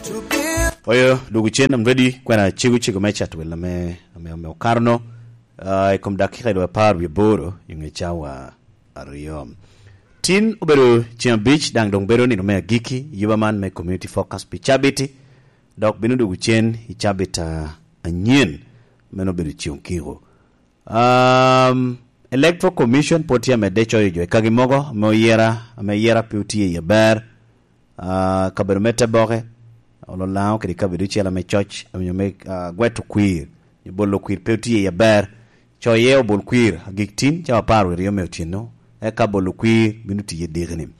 Oyo dugu chen I'm ready kwena chigu mecha tuwela me ukarno ikom dakika idwa par wiboro yung chawa ariyo tin ubero chen beach dang dong bero ni me giki yubaman me community focus pichabiti dok binu dugu chen ichabita anyen meno bero chiung kiro electoral commission potia me decho yo kagimogo me yera piuti ye ber kabero meta boge olo lao kedi kabidu chela me church amyo me gweto queer ni bolo queer peuti ya ber cho ye bol queer giktin cha paru riyo me utino e ka bolo queer minuti ye dignim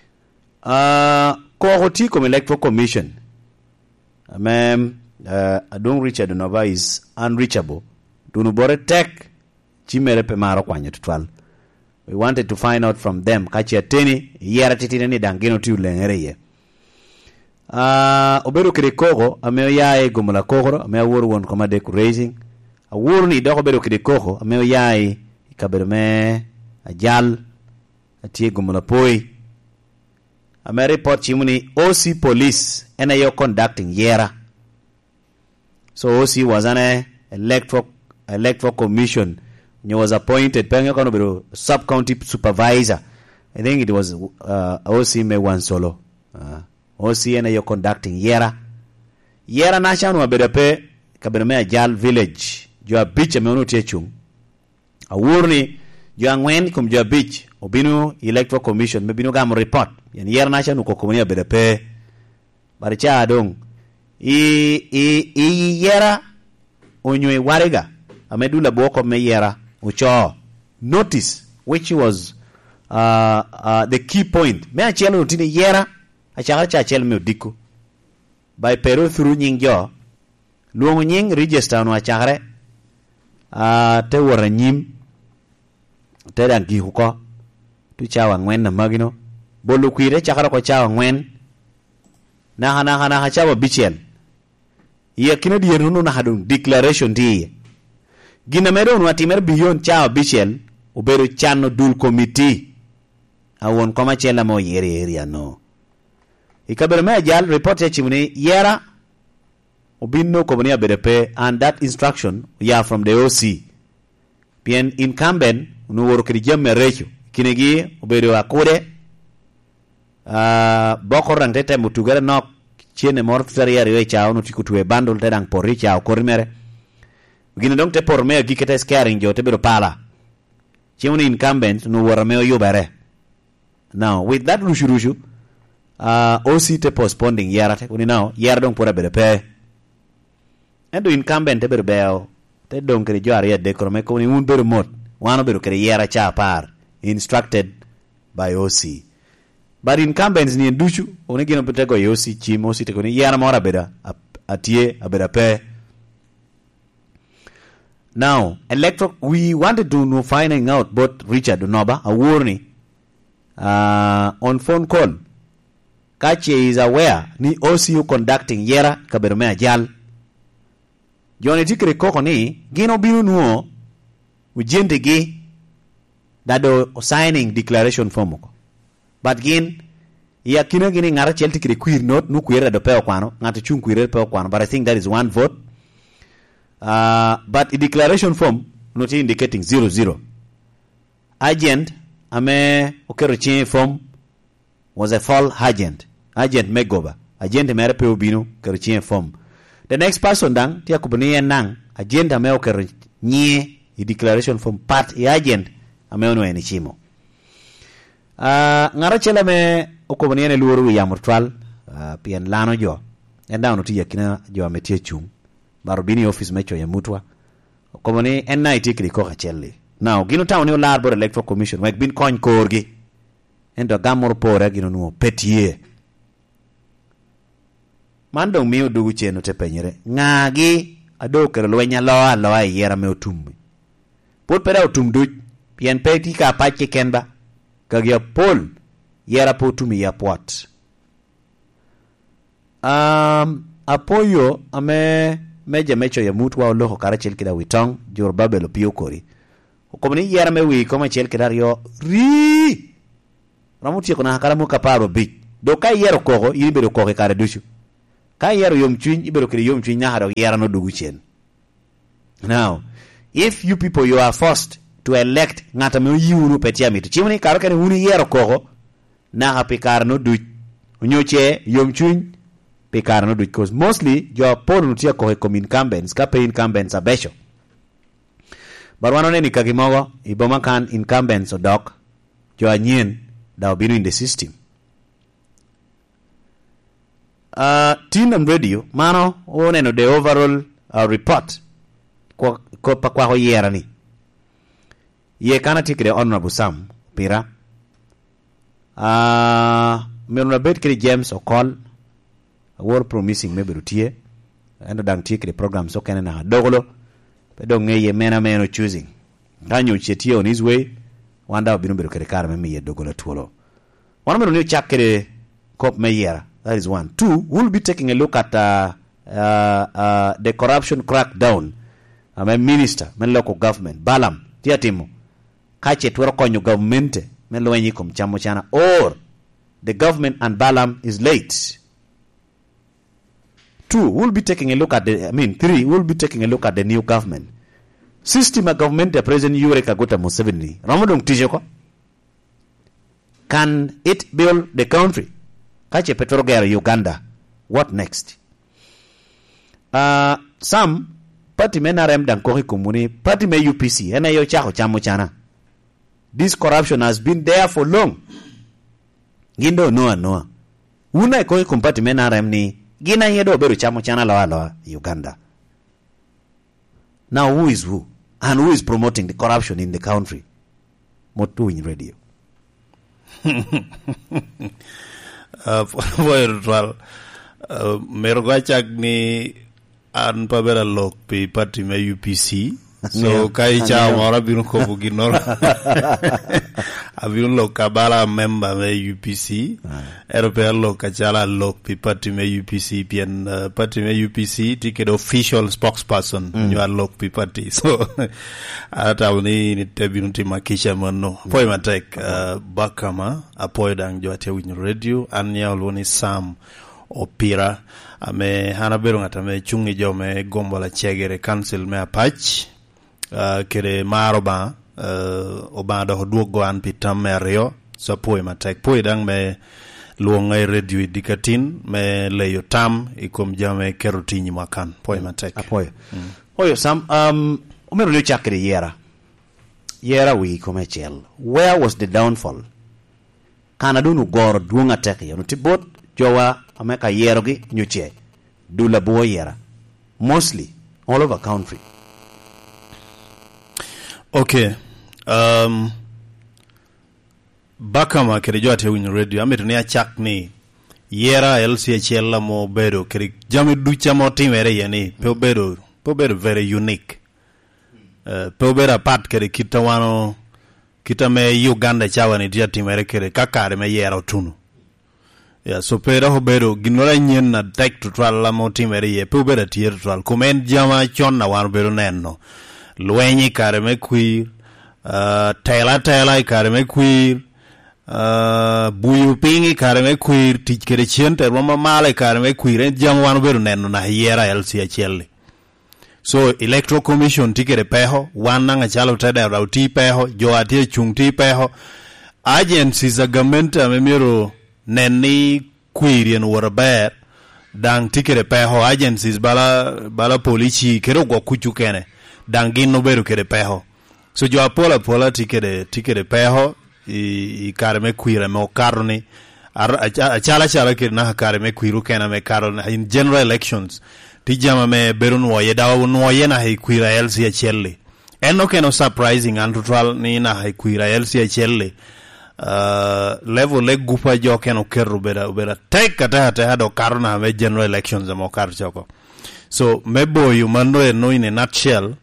ko hoti comme electoral commission Adong Richard Nova is unreachable dunu bore tek chimere pe maro kwanya tutwal. We wanted to find out from them kachi ateni yera titine ni dangino tu lengere ye obero kire kogo ameo yae gumula kogoro ameo wuru won koma deku raising wuru ni doko bero kire kogo ameo yae ikabero me ajal atie gumula poi ameo report chimuni OC police ena yo conducting yera. So OC was an electoral commission was appointed penyo kano bero sub county supervisor. I think it was OC me one solo OCN yo conducting yera nation wa bedepe kabere ajal village jo beach me onu techung awurni jo angwen kum jo beach obinu electoral commission me binu gam report yani yera nation ko komunia bedepe baricha adong i yera onywe warega amedula boko me yera ucho notice which was the key point me achelo utini yera achara cha chel me diko by pero through nyingjo luongo nying register no achare te wora nyim te dan gi ko tu chawa ngwen na magino bolu kwire chakara ko chawa ngwen na hana chawa bichel ye kino di yenu na hadung declaration di gina medo no atimer beyond chawa bichel ubero chano dul committee awon koma chela mo yere area no ikabere me ajal report ya chimuni yera obinno komunia bedepe and that instruction from the OC bien incumbent no woro kidi jamme recho kinegi obero akure boko rang tete mutugere nok chene mor tsaria rewe chao no tikutwe bandol te dang porri chao kormere gina dong te porme gikete scaring jo te bero pala chimuni incumbent no woro me yubere. Now with that rushu OC te postponing yara te kuni now yara dong pura bedepe endo incumbent te berbeo te dong kere jo aria dekrome kuni un beru mot wano beru kere yara cha par instructed by OC but incumbents ni enduchu oni gino petego OC chim OC te kuni yara mora beda atie abedape. Now we wanted to know finding out both Richard Noba a warning on phone call Kache is aware ni OCU conducting yera kaberme ajal jone tikre koko ni gino binu nuo ujente gi dado signing declaration form ko but gin ya kino gini ngara chelti kire queer note nu queer do peo kwano ngata chung queer peo kwano but I think that is one vote but the declaration form not indicating 00 agent ame okero chi form was a fall agent megoba agent mere pe obinu kero chi form the next person dang tia kubuni nang agent ame okero nye i declaration form part i agent ame ono eni chimo ngara chela me okubuni ene luoru ya murtwal pien lano jo enda ono tia kina jo ametie chung barubini office mecho ya mutwa okubuni enna itikri ko kachelle now gino town ni larbor electoral commission wek bin coin korgi endo gamor pore gino nuo petie mando miyo dugu cheno te penyere ngagi adokere lwenya loa yera me otumbi pot pera otumdu pien peti ka pache kenba kagya pol yera po otumi ya pot apoyo ame meja mecho ya mutwa oloho karachel kida witong jor babelo pio kori komuni yera me wi koma chel kidario ri ramuti ko na hakara mu kaparo bi do kay yero koko yimbe do koko kare duchu ka yiero yom chuny ibiro kiri yom chuny nyaka yiero no dugu chien. Now, if you people you are forced to elect ngata me yiuru petiami to chimni karo kene uni yiero koko na hapikar no du nyoche yom chuny pikar no du, because mostly your poll nutia ko incumbents ka pe incumbents abesho. But one on any kagimogo iboma kan incumbents odok jo anyen da obinu in the system. Tinam radio mano oneno the overall report ko pa ho yera ni ye kana tikre honorable Sam Pira meruna bet kri James Okol war promising maybe rutie and dang tikre program so kenena dogolo pedo ngeye mena choosing kanyo chetie on his way wanda obinu bedo kre kar me ye dogolo tuolo one me no chakre kop me yera. That is one. Two, we'll be taking a look at the corruption crackdown. I'm a minister, men local government, Balam, Tiatimo, Kache Twerkonyo government, men loenyikum chamochana, or the government and Balam is late. Two, we'll be taking a look at three, we'll be taking a look at the new government. System of government, the President Yoweri Kaguta Museveni, Ramadong Tijoko, can it build the country? Kache Petrogera Uganda. What next? Some party menarem dan kori kumuni party me UPC ena yo chako chamo chana. This corruption has been there for long. Gindo noa. Una kori kum party menarem ni gina yedo beru chamo chana lawa Uganda. Now who is who? And who is promoting the corruption in the country? Motu in radio. Merogachak ni an pabera lok pe party me UPC so kai cha mora binu ko buginor abinu lok kabala member me UPC europea lok kachala lok pe party me UPC pian party me UPC ticket official spokesperson you are lok pe party so ata ni tebinu timakisha mano poi matek bakama apoy dang joate win radio anya loni Sam Opira ame hanabero ngata me chungi jo me gombo la chegere council me apach kere maroba oba do duogo an pitam me rio so poi matek poi dang me luongai radio dikatin me leyo tam ikom jame kerotini makan poi matek apoy oyo Sam umero le chakre yera wi komechel. Where was the downfall? Kanadunu gor duonga tek yo tibot jowa ameka yerogi nyuche dula bo yera mostly all over country. Okay. Bakama kere joate win radio ameto ne achak ni yera LCHL la mo bedo kere jame ducha mo timere yani pe bedo very unique. Pe bedo part kere kita me Uganda chawani dia timere kere kakare me yera tunu. Yeah, so pero hobero ginora nyen na tek to twal la mo timere ye pe bedo tier twal komen jama chon na wan bedo nenno. Lwenyi kare me queer, tela kare me queer, buyu pingi kare me queer, tich kere chiente, roma male kare me queer, jam wano beru neno na hiera LCHL. So, Electoral Commission tikere peho, wana nga chalo tada rauti peho, jo atie chungti peho, agencies a government amemiro neni queer yen waraber, dang tikere peho, agencies bala polici, kero kwa kuchu kene. Dangin no beru kere peho. So jo apola tikere peho I kareme kwira me okaroni achala kere na kareme kwiru kena me karoni in general elections tijama me beru noye dawa noye na hai kwira LCHL eno keno surprising and total ni na hai kwira LCHL level le gupa jo keno keru bera take kata hado karona me general elections mo kar choko. So mebo you mando no in a nutshell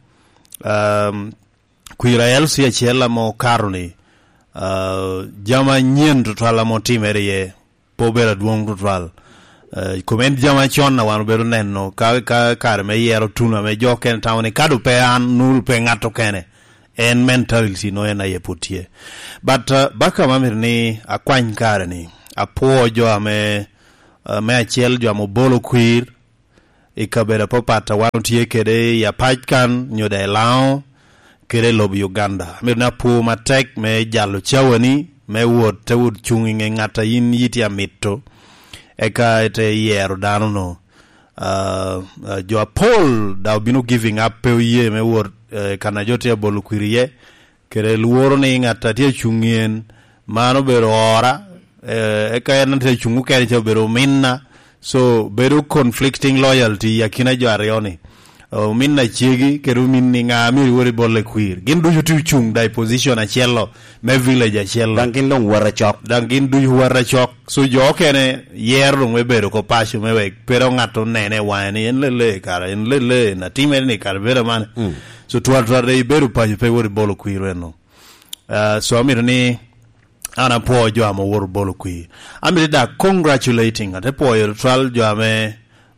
kwira LCHL mo karoni jama nyen total mo timere ye pobera duong total komen jama chon na wan beru nenno ka kar me yero tuna me joken tawni kadu pe an nul pe ngato kene en mentality no ena ye putie but baka mamir ni akwany kare ni apojo ame me achiel jo mobolo kwir ikabera popata wano tie kede ya pachkan nyoda elao kere lob Uganda me na pu matek me jalo chawani me wot te wot chungi ngata yin yiti amito eka ete yero dano no jo Paul da binu giving up pe ye me wot kana jote bolo kwiriye kere luoro ni ngata tie chungien mano bero ora eka yana te chungu kere che bero minna so bero conflicting loyalty yakina jo arioni minna chigi keru minni ngami wori bolle kwir gin du tu chung dai position a cielo me village a cielo dangin long warachok dangin du warachok so jo kene yerro me bero ko pasho me we pero ngato nene wani en lele kara en lele na time ni kara vera man so tuwa dei bero pasho pe wori bolo kwir no so amir ni ana po jo amo wori bolo kwir amir da congratulating ate po yo trial jo ame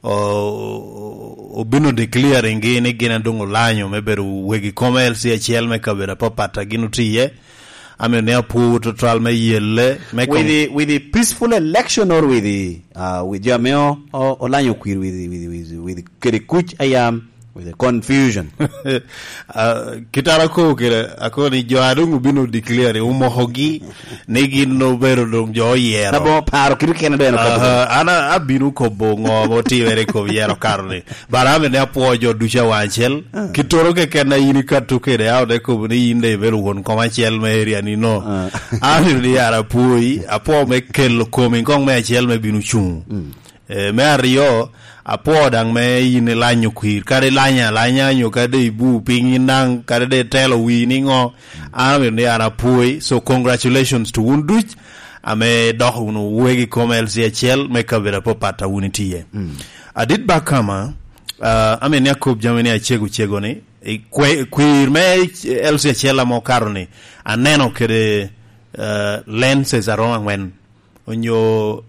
obino declaring gini gina dungo lanyo meberu wegi komel si achiel me kabera papata ginu tiye ame ne apu total me yelle me with the peaceful election or with the with Jameo or lanyo kwir with kere kuch ayam with the confusion kitara ko kere akoni jo adungu bino declare umohogi negi no bero dong jo yero na bo paro kiru kena do ana abinu ko bongo moti were ko yero karne barame ne apojo ducha wanchel kitoro ke kena yini katu kere awde ko ni inde bero won ko wanchel me area ni no ani ri ara pui apo me kel ko min kong me chel me binu chung me ario apo dang me yin lanyo kwir kare lanya nyo kade ibu pingi nang kade de telo wi ni ngo ame ne ara pui so congratulations to unduch ame doh unu wegi komel si achel me kabera popata unitie adit bakama ame ne akob jamene achego ni kwir me elsi achela mo karoni aneno kede lenses around when onyo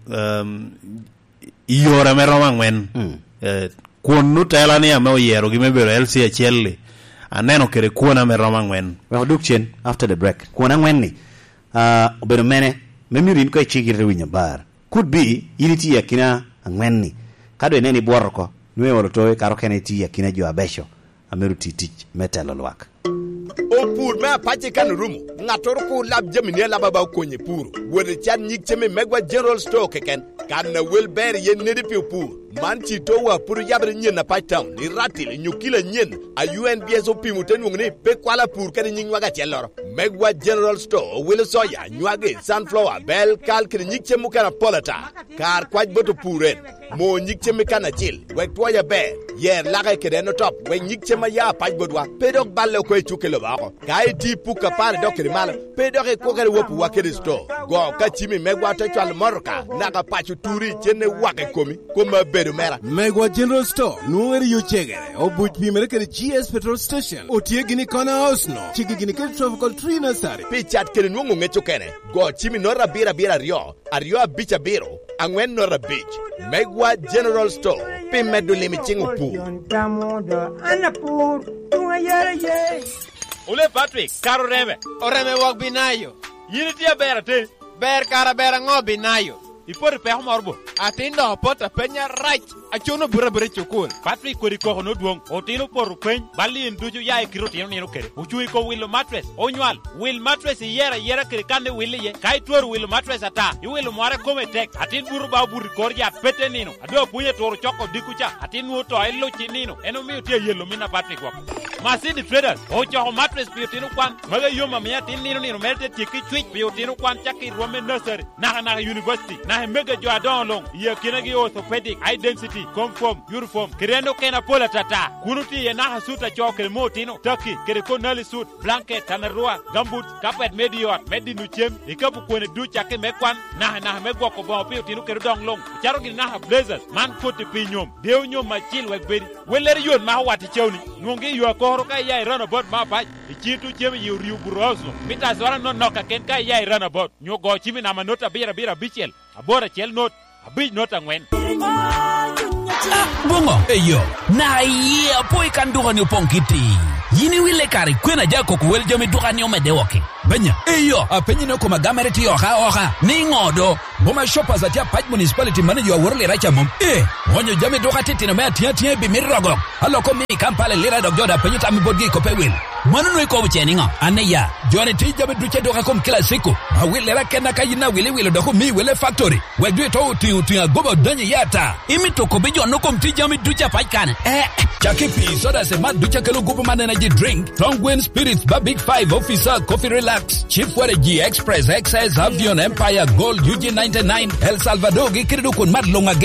iyora meroma ngwen kuon nutela ni ame oyero gi mebero LC achiel aneno kere kuona meroma ngwen we duk chen after the break kuona ngwen ni obedo mene memirin ko chigire winya bar could be unity yakina ngwen ni kado eneni boroko nwe woro to karo keneti yakina jo abesho ameru titich metelo lwak o pur me apache kan rumu ngator ko lab jamine laba ba konye pur woni chan nyik cheme megwa general store keken kan na welber yen ne de pur man ti to wa pur yabre nyen na patown ni ratil nyukila nyen a UNBS opimu tenungni pe kwala pur kan nying waga chelor megwa general store wil soya nywage sunflower bell kal kan nyik chemu kana polata kar kwaj boto puren mo nyik cheme kana chil wek toya be yer laga kede no top we nyik chema ya paj bodwa pedok balle ko chukelo bako kai ti puka pare dokere mal pedok ko kere wopu wakere store go ka chimi megwa to chwal morka naga pachu turi chene wake komi kuma bedo mera megwa general store nuweri yo chegere obuj pimere kere GS petrol station otie gini kona house no chigi gini kere tropical tree nursery pichat kere nungu ngecho kene go chimi nora bira rio bicha biro angwen nora beach megwa general store pimedu limi chingu pu Ule Patrick, karo reme. Oreme wak binayo. Yini tia bera te. Ber kara bera ngo binayo. Ipori pe morbo. Atindo pota penya right. Achono bura chukul. Patrick kori ko no duong. Otino por kwen. Bali nduju ya ikiroti no kere. Uchui ko Will Mattress. Onywal. Will Mattress yera kere kande Will ye. Kai tuor Will Mattress ata. I Will moare kome tek. Atin buru ba buru korja pete nino. Ado punye toro choko dikucha. Atin woto elo chinino. Eno mi tie yelo mina Patrick wako. Masini traders. Ocho Mattress piotino kwan. Maga yoma miya tin nino melte tiki tweet piotino kwan chaki Rome nursery. Na university. Na mega jo adon long. Ye kinagi orthopedic high density conform uniform kirendo kena pola tata kunuti ye na suta choke motino taki kere konali suit blanket tanarua gambut carpet mediot medinu chem ikabu kwene ducha ke mekwan na megwa ko bon pi tinu kere dong long charo gi na blazers man foti pinyom deu nyom machil wegbedi weler yon ma wati chewni nungi yo ko ka yai run about ma ba ichitu chem yu riu burozo mita zora no noka ken ka yai run about nyogo chimi na manota bira bichel abora chel not abij nota ngwen Bungo, eyo, na iya po ikandukan yung pongkiti. Yini wile kari kwena jako kuwel jami dukani omede woke. Benya, eyo, apenyi no kuma gamere ti oha. Ni ngodo. Boma shoppers atia Pach Municipality manager wa worle racha mom. Onyo jami dukati tina mea tia bimirogok. Halo ko mini kampale lira dogjoda penyi tami bodgi ko pewil. Manu no iko bucheni nga. Aneya, jwane ti jami duche doka kom kila siku. Awile rakena kayina wile doko mi wile factory. Wegwe to tuya gobo danyi yata. Imi toko bejo no kom ti jami duche Pach kane. Chakipi soda se mat duche kelo Guberman Energy Drink. Tongwen Spirits ba Big 5 Officer Coffee Relax. Chief G Express XS Avion Empire Gold UG99 El Salvador gikiridu kun mat longa